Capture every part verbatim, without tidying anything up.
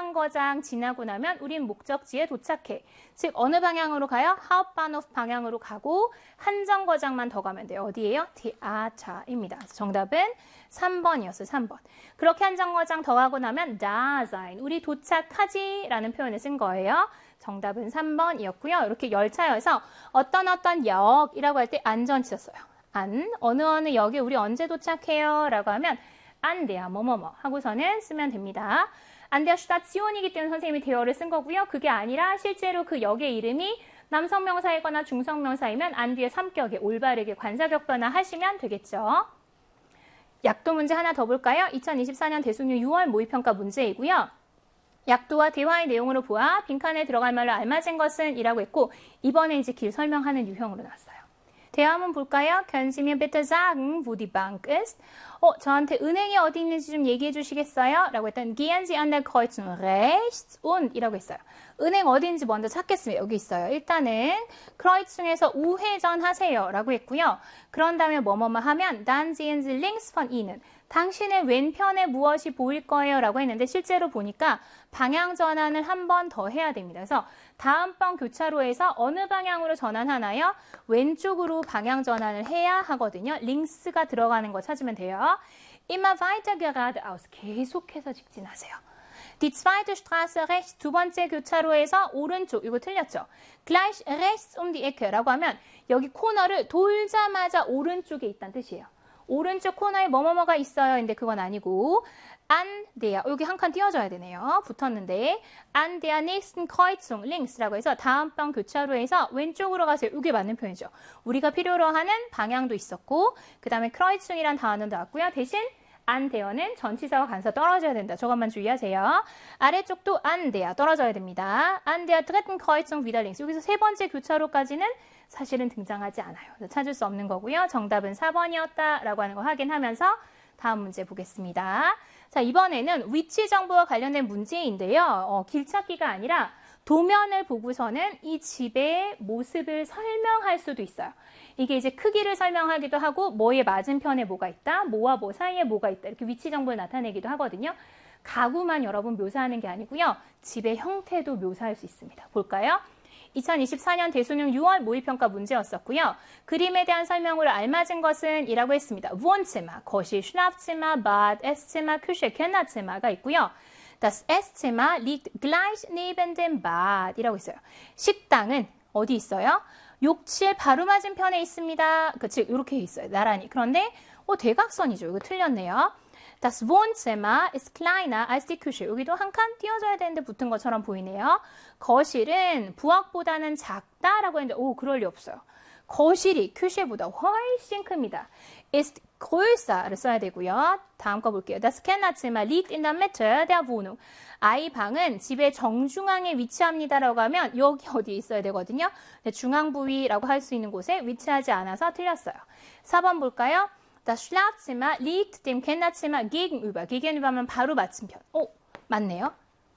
안정거장 지나고 나면 우린 목적지에 도착해. 즉 어느 방향으로 가요? 하uptbahnhof 방향으로 가고 한정거장만 더 가면 돼요. 어디예요? Theater입니다. 정답은 삼 번이었어요. 삼 번. 그렇게 한정거장 더 가고 나면 da sein, 우리 도착하지 라는 표현을 쓴 거예요. 정답은 삼 번이었고요. 이렇게 열차여서 어떤 어떤 역이라고 할 때 안전치 썼어요. 안, 어느 어느 역에 우리 언제 도착해요? 라고 하면 an der 뭐뭐뭐 하고서는 쓰면 됩니다. an der Station이기 때문에 선생님이 대어를 쓴 거고요. 그게 아니라 실제로 그 역의 이름이 남성명사이거나 중성명사이면 an 뒤에 삼격에 올바르게 관사격 변화 하시면 되겠죠. 약도 문제 하나 더 볼까요? 이천이십사 년 대수능 유월 모의평가 문제이고요. 약도와 대화의 내용으로 보아 빈칸에 들어갈 말로 알맞은 것은 이라고 했고 이번에 이제 길 설명하는 유형으로 나왔어요. 대화 한번 볼까요? Können Sie mir bitte sagen, wo die Bank ist? 어, 저한테 은행이 어디 있는지 좀 얘기해 주시겠어요? 라고 했더니 Gehen Sie an der Kreuzung rechts und 이라고 했어요. 은행 어디인지 먼저 찾겠습니다. 여기 있어요. 일단은 크로이츠ung에서 우회전 하세요. 라고 했고요. 그런 다음에 뭐뭐뭐 하면 Dann sehen Sie links von Ihnen. 당신의 왼편에 무엇이 보일 거예요? 라고 했는데 실제로 보니까 방향 전환을 한 번 더 해야 됩니다. 그래서 다음번 교차로에서 어느 방향으로 전환하나요? 왼쪽으로 방향 전환을 해야 하거든요. links가 들어가는 거 찾으면 돼요. Immer weiter geradeaus. 계속해서 직진하세요. Die zweite Straße rechts. 두 번째 교차로에서 오른쪽. 이거 틀렸죠? Gleich rechts um die Ecke 라고 하면 여기 코너를 돌자마자 오른쪽에 있다는 뜻이에요. 오른쪽 코너에 뭐뭐뭐가 있어요. 근데 그건 아니고 an der, 여기 한 칸 띄워줘야 되네요. 붙었는데 an der nächsten Kreuzung links라고 해서 다음번 교차로에서 왼쪽으로 가세요. 이게 맞는 표현이죠. 우리가 필요로 하는 방향도 있었고 그 다음에 크로이츠ung이란 단어도 나왔고요. 대신 an der는 전치사와 간사 떨어져야 된다. 저것만 주의하세요. 아래쪽도 an der 떨어져야 됩니다. an der dritten Kreuzung wieder links. 여기서 세 번째 교차로까지는 사실은 등장하지 않아요. 찾을 수 없는 거고요. 정답은 사 번이었다라고 하는 거 확인하면서 다음 문제 보겠습니다. 자, 이번에는 위치 정보와 관련된 문제인데요. 어, 길찾기가 아니라 도면을 보고서는 이 집의 모습을 설명할 수도 있어요. 이게 이제 크기를 설명하기도 하고 뭐의 맞은편에 뭐가 있다, 뭐와 뭐 사이에 뭐가 있다 이렇게 위치 정보를 나타내기도 하거든요. 가구만 여러분 묘사하는 게 아니고요. 집의 형태도 묘사할 수 있습니다. 볼까요? 이천이십사 년 대수능 유월 모의평가 문제였었고요. 그림에 대한 설명으로 알맞은 것은 이라고 했습니다. Wohnzimmer, 거실, Schlafzimmer, Bad, Esszimmer, Küche, Kinderzimmer가 있고요. Das Esszimmer liegt gleich neben dem Bad 이라고 있어요. 식당은 어디 있어요? 욕실 바로 맞은편에 있습니다. 그, 즉 이렇게 있어요. 나란히. 그런데 어, 대각선이죠. 이거 틀렸네요. Das Wohnzimmer ist kleiner als die Küche. 여기도 한 칸 띄워줘야 되는데 붙은 것처럼 보이네요. 거실은 부엌보다는 작다라고 했는데 오, 그럴 리 없어요. 거실이 큐쉐보다 훨씬 큽니다. ist größer를 써야 되고요. 다음 거 볼게요. Das Kinderzimmer liegt in der Mitte der Wohnung. 아이 방은 집의 정중앙에 위치합니다라고 하면 여기 어디에 있어야 되거든요. 중앙 부위라고 할 수 있는 곳에 위치하지 않아서 틀렸어요. 사 번 볼까요? Das Schlafzimmer liegt dem Kinderzimmer gegenüber. gegenüber면 바로 맞은편. 오, 맞네요.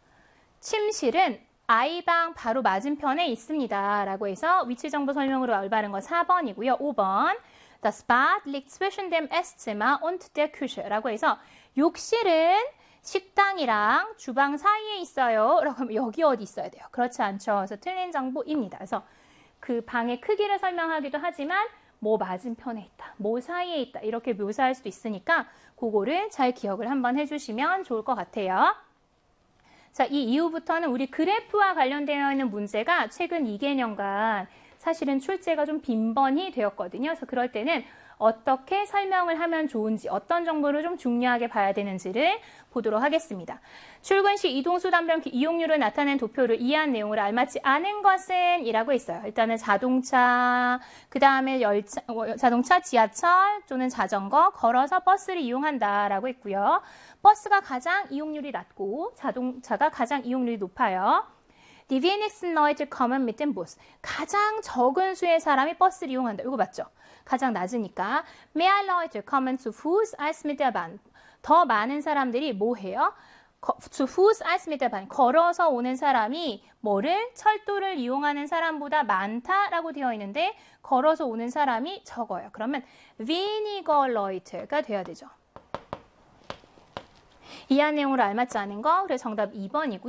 침실은 아이방 바로 맞은편에 있습니다. 라고 해서 위치 정보 설명으로 올바른 거 사 번이고요. 오 번. Das Bad liegt zwischen dem Esszimmer und der Küche. 라고 해서 욕실은 식당이랑 주방 사이에 있어요. 라고 하면 여기 어디 있어야 돼요? 그렇지 않죠. 그래서 틀린 정보입니다. 그래서 그 방의 크기를 설명하기도 하지만 뭐 맞은편에 있다, 뭐 사이에 있다 이렇게 묘사할 수도 있으니까 그거를 잘 기억을 한번 해주시면 좋을 것 같아요. 자, 이 이후부터는 우리 그래프와 관련되어 있는 문제가 최근 이 개년간 사실은 출제가 좀 빈번히 되었거든요. 그래서 그럴 때는 어떻게 설명을 하면 좋은지, 어떤 정보를 좀 중요하게 봐야 되는지를 보도록 하겠습니다. 출근 시 이동수단별 이용률을 나타낸 도표를 이해한 내용을 알맞지 않은 것은 이라고 했어요. 일단은 자동차, 그 다음에 열차, 자동차, 지하철 또는 자전거, 걸어서 버스를 이용한다라고 했고요. 버스가 가장 이용률이 낮고 자동차가 가장 이용률이 높아요. Die wenigsten Leute kommen mit dem Bus. 가장 적은 수의 사람이 버스를 이용한다. 이거 맞죠? 가장 낮으니까. Mehr Leute kommen zu Fuß als mit der Bahn. 더 많은 사람들이 뭐 해요? zu Fuß als mit der Bahn. 걸어서 오는 사람이 뭐를? 철도를 이용하는 사람보다 많다라고 되어 있는데 걸어서 오는 사람이 적어요. 그러면 weniger Leute가 돼야 되죠. 이해한 내용으로 알맞지 않은 거. 그래서 정답 이 번이고요.